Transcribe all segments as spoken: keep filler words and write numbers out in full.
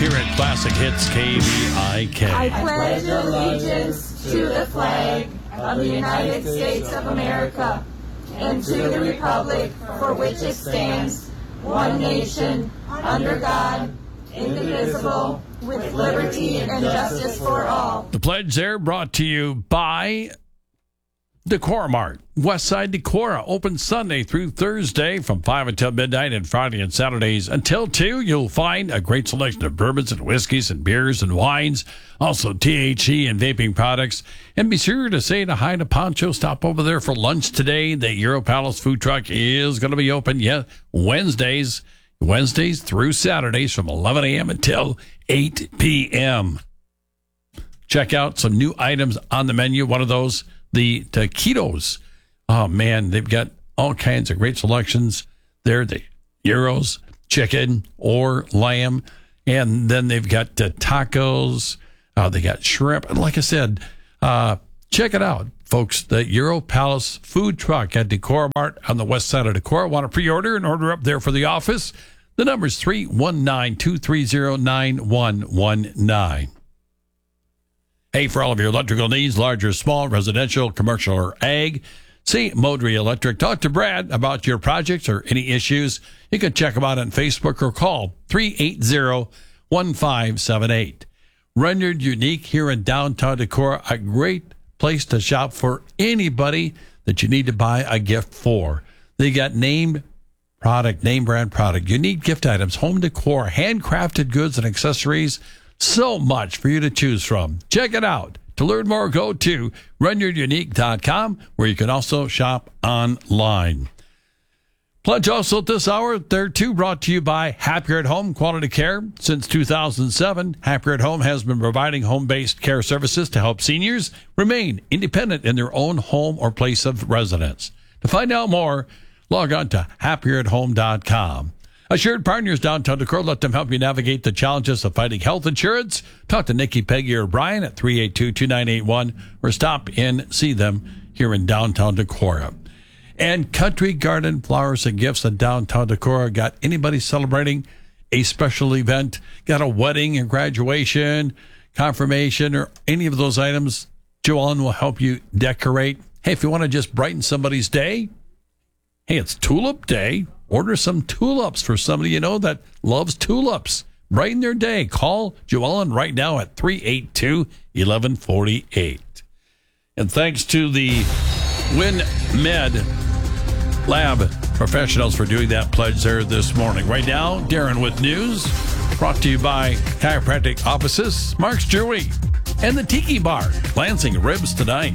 here at Classic Hits K V I K. I pledge allegiance to the flag of the United States of America and to the republic for which it stands, one nation, under God, indivisible, with liberty and justice for all. The pledge there brought to you by Decor Mart. Westside Decora, open Sunday through Thursday from five until midnight, and Friday and Saturdays until two. You'll find a great selection of bourbons and whiskeys and beers and wines, also T H C and vaping products. And be sure to say hi to Pancho. Stop over there for lunch today. The Euro Palace food truck is going to be open, yeah, Wednesdays, Wednesdays through Saturdays from eleven a.m. until eight p.m. Check out some new items on the menu. One of those, the taquitos. Oh, man, they've got all kinds of great selections there. The gyros, chicken or lamb. And then they've got the tacos. Uh, they got shrimp. And like I said, uh, check it out, folks. The Euro Palace food truck at Decor Mart on the west side of Decor. Want to pre-order and order up there for the office? The number is three one nine, two three zero, nine one one nine. Hey, for all of your electrical needs, large or small, residential, commercial, or ag, see Modry Electric. Talk to Brad about your projects or any issues. You can check them out on Facebook or call three eight zero, one five seven eight. Rendered Unique here in downtown Decorah, a great place to shop for anybody that you need to buy a gift for. They got named product, name brand product, unique gift items, home decor, handcrafted goods and accessories. So much for you to choose from. Check it out. To learn more, go to rendered unique dot com, where you can also shop online. Pledge also at this hour, there too, brought to you by Happier at Home Quality Care. Since two thousand seven, Happier at Home has been providing home-based care services to help seniors remain independent in their own home or place of residence. To find out more, log on to happier at home dot com. Assured Partners downtown Decorah, let them help you navigate the challenges of fighting health insurance. Talk to Nikki, Peggy, or Brian at three eight two, two nine eight one, or stop in, see them here in downtown Decorah. And Country Garden Flowers and Gifts in downtown Decorah. Got anybody celebrating a special event? Got a wedding, a graduation, confirmation, or any of those items? Joellen will help you decorate. Hey, if you want to just brighten somebody's day, hey, it's Tulip Day. Order some tulips for somebody you know that loves tulips. Brighten their day. Call Joellen right now at three eight two, one one four eight. And thanks to the WinMed Lab professionals for doing that pledge there this morning. Right now, Darren with news, brought to you by Chiropractic Offices, Mark's Jewelry, and the Tiki Bar, Lansing Ribs tonight.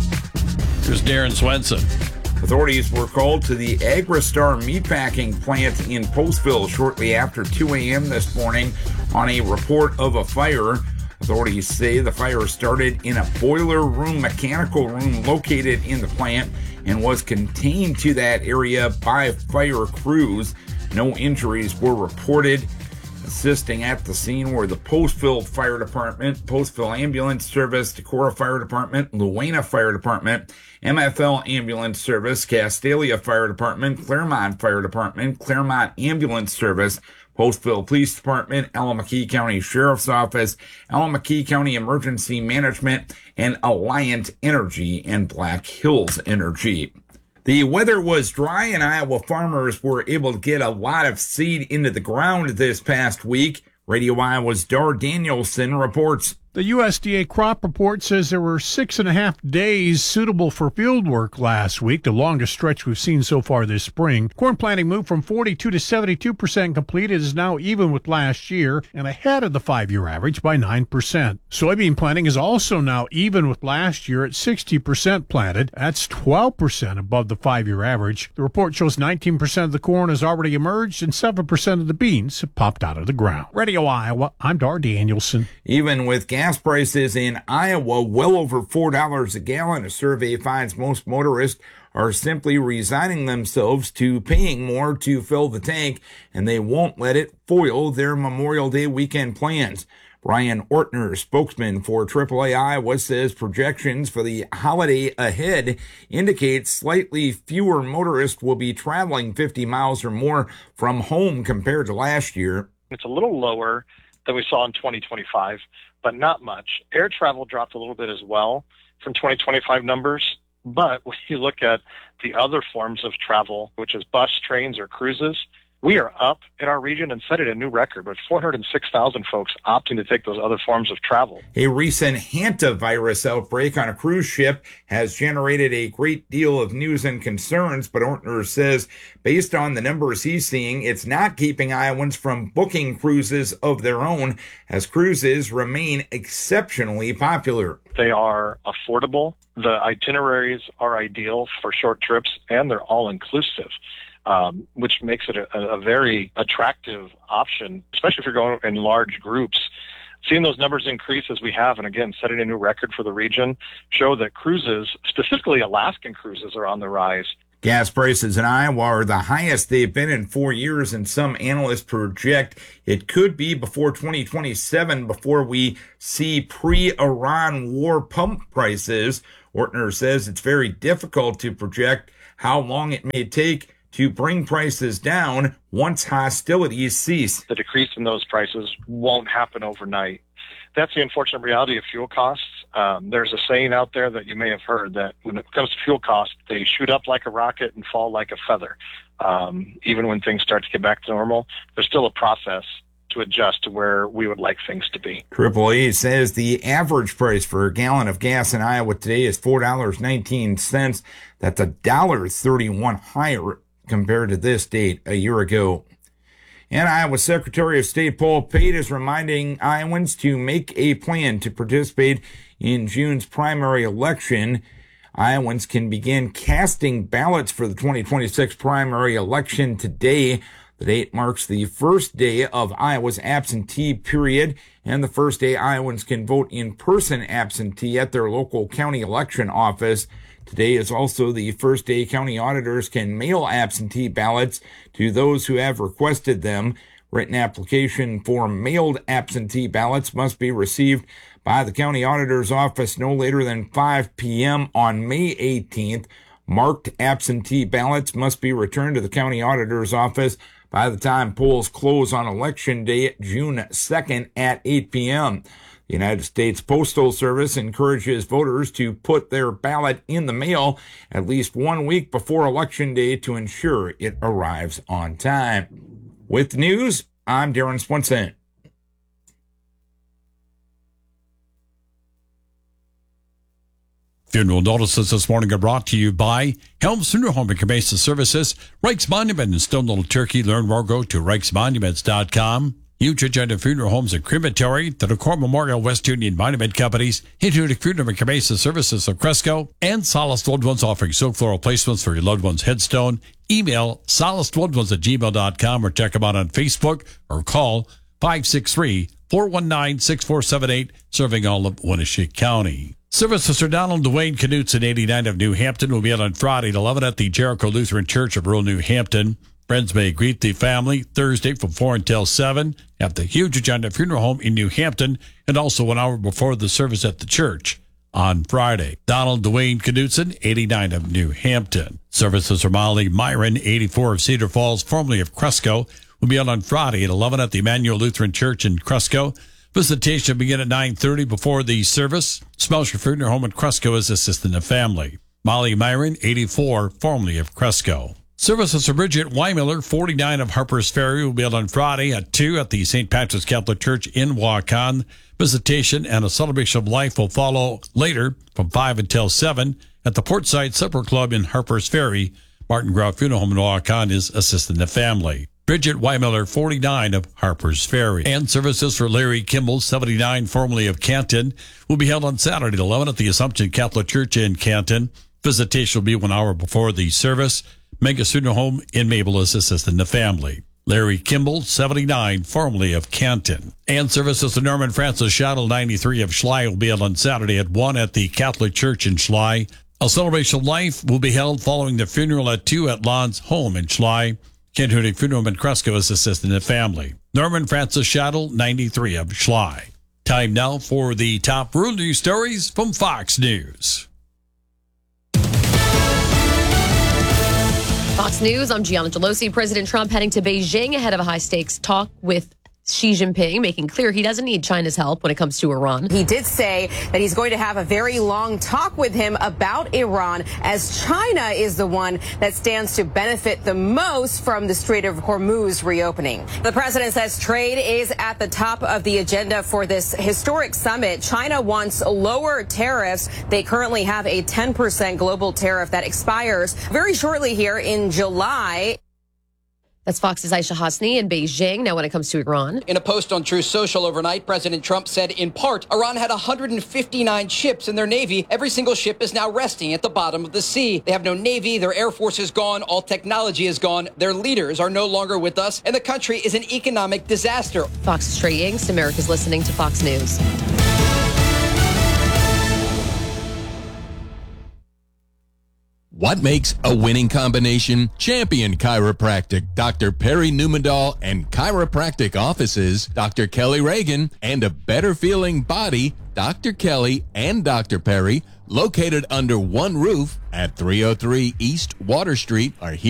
Here's Darren Swenson. Authorities were called to the Agristar meatpacking plant in Postville shortly after two a.m. this morning on a report of a fire. Authorities say the fire started in a boiler room, mechanical room located in the plant and was contained to that area by fire crews. No injuries were reported. Assisting at the scene were the Postville Fire Department, Postville Ambulance Service, Decorah Fire Department, Luena Fire Department, M F L Ambulance Service, Castalia Fire Department, Claremont Fire Department, Claremont Ambulance Service, Postville Police Department, Allamakee County Sheriff's Office, Allamakee County Emergency Management, and Alliant Energy and Black Hills Energy. The weather was dry and Iowa farmers were able to get a lot of seed into the ground this past week. Radio Iowa's Dar Danielson reports. The U S D A crop report says there were six and a half days suitable for field work last week, the longest stretch we've seen so far this spring. Corn planting moved from forty-two to seventy-two percent complete. It is now even with last year and ahead of the five-year average by nine percent. Soybean planting is also now even with last year at sixty percent planted. That's twelve percent above the five-year average. The report shows nineteen percent of the corn has already emerged and seven percent of the beans have popped out of the ground. Radio Iowa, I'm Dar Danielson. Even with gas prices in Iowa well over four dollars a gallon, a survey finds most motorists are simply resigning themselves to paying more to fill the tank, and they won't let it foil their Memorial Day weekend plans. Brian Ortner, spokesman for triple A Iowa, says projections for the holiday ahead indicate slightly fewer motorists will be traveling fifty miles or more from home compared to last year. It's a little lower than we saw in twenty twenty-five, but not much. Air travel dropped a little bit as well from twenty twenty-five numbers. But when you look at the other forms of travel, which is bus, trains, or cruises, we are up in our region and setting a new record with four hundred six thousand folks opting to take those other forms of travel. A recent hantavirus outbreak on a cruise ship has generated a great deal of news and concerns, but Ortner says based on the numbers he's seeing, it's not keeping Iowans from booking cruises of their own as cruises remain exceptionally popular. They are affordable. The itineraries are ideal for short trips, and they're all-inclusive. Um, which makes it a, a very attractive option, especially if you're going in large groups. Seeing those numbers increase as we have, and again, setting a new record for the region, show that cruises, specifically Alaskan cruises, are on the rise. Gas prices in Iowa are the highest they've been in four years, and some analysts project it could be before twenty twenty-seven before we see pre-Iran war pump prices. Ortner says it's very difficult to project how long it may take to bring prices down once hostilities cease. The decrease in those prices won't happen overnight. That's the unfortunate reality of fuel costs. Um, there's a saying out there that you may have heard that when it comes to fuel costs, they shoot up like a rocket and fall like a feather. Um, even when things start to get back to normal, there's still a process to adjust to where we would like things to be. Triple A says the average price for a gallon of gas in Iowa today is four dollars and nineteen cents. That's a one dollar thirty-one higher compared to this date a year ago. And Iowa Secretary of State Paul Pate is reminding Iowans to make a plan to participate in June's primary election. Iowans can begin casting ballots for the twenty twenty-six primary election today. The date marks the first day of Iowa's absentee period and the first day Iowans can vote in person absentee at their local county election office. Today is also the first day county auditors can mail absentee ballots to those who have requested them. Written application for mailed absentee ballots must be received by the county auditor's office no later than five p.m. on May eighteenth. Marked absentee ballots must be returned to the county auditor's office by the time polls close on election day, June second at eight p.m. The United States Postal Service encourages voters to put their ballot in the mail at least one week before Election Day to ensure it arrives on time. With news, I'm Darren Swenson. Funeral notices this morning are brought to you by Helms Funeral Home and Cremation Services, Reichs Monument in Stone Little Turkey. Learn more, go to reichs monuments dot com. Huge Agenda Funeral Homes and Crematory, the Decor Memorial West Union Monument Companies, Intuitive Funeral and Cremation Services of Cresco, and Solace Loved Ones offering silk floral placements for your loved one's headstone. Email solace loved ones at gmail dot com or check them out on Facebook or call five six three, four one nine, six four seven eight, serving all of Winneshiek County. Service Sister Donald Dwayne Knutson, eighty-nine of New Hampton, will be out on Friday at eleven at the Jericho Lutheran Church of rural New Hampton. Friends may greet the family Thursday from four until seven at the Huge Agenda Funeral Home in New Hampton, and also one hour before the service at the church on Friday. Donald Dwayne Knutson, eighty-nine of New Hampton. Services for Molly Myron, eighty-four of Cedar Falls, formerly of Cresco, will be out on Friday at eleven at the Emmanuel Lutheran Church in Cresco. Visitation will begin at nine thirty before the service. Smelcher Funeral Home in Cresco is assisting the family. Molly Myron, eighty-four, formerly of Cresco. Services for Bridget Weimiller, forty-nine of Harper's Ferry, will be held on Friday at two at the Saint Patrick's Catholic Church in Waukon. Visitation and a celebration of life will follow later from five until seven at the Portside Supper Club in Harper's Ferry. Martin Grau Funeral Home in Waukon is assisting the family. Bridget Weimiller, forty-nine of Harper's Ferry. And services for Larry Kimball, seventy-nine, formerly of Canton, will be held on Saturday at eleven at the Assumption Catholic Church in Canton. Visitation will be one hour before the service. Mega Funeral Home in Mabel is assisting the family. Larry Kimball, seventy-nine, formerly of Canton. And services to Norman Francis Shuttle, ninety-three of Schley, will be held on Saturday at one at the Catholic Church in Schley. A celebration of life will be held following the funeral at two at Lon's home in Schley. Kent Hooning Funeral in Cresco is assisting the family. Norman Francis Shuttle, ninety-three of Schley. Time now for the top rural news stories from Fox News. Fox News, I'm Gianna Gelosi. President Trump heading to Beijing ahead of a high-stakes talk with Xi Jinping making clear he doesn't need China's help when it comes to Iran. He did say that he's going to have a very long talk with him about Iran, as China is the one that stands to benefit the most from the Strait of Hormuz reopening. The president says trade is at the top of the agenda for this historic summit. China wants lower tariffs. They currently have a ten percent global tariff that expires very shortly here in July. That's Fox's Aisha Hasni in Beijing. Now, when it comes to Iran. In a post on Truth Social overnight, President Trump said, in part, Iran had one hundred fifty-nine ships in their navy. Every single ship is now resting at the bottom of the sea. They have no navy. Their air force is gone. All technology is gone. Their leaders are no longer with us. And the country is an economic disaster. Fox's Trey Yingst. America's listening to Fox News. What makes a winning combination? Champion Chiropractic, Doctor Perry Newmandahl and chiropractic offices, Doctor Kelly Reagan, and a better feeling body, Doctor Kelly and Doctor Perry, located under one roof at three oh three East Water Street, are here.